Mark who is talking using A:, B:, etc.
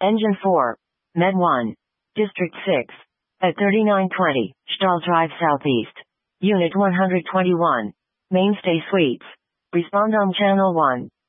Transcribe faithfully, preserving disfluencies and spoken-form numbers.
A: Engine four. Med one. District six. At thirty-nine twenty, Stahl Drive Southeast. Unit one hundred twenty-one. Mainstay Suites. Respond on Channel one.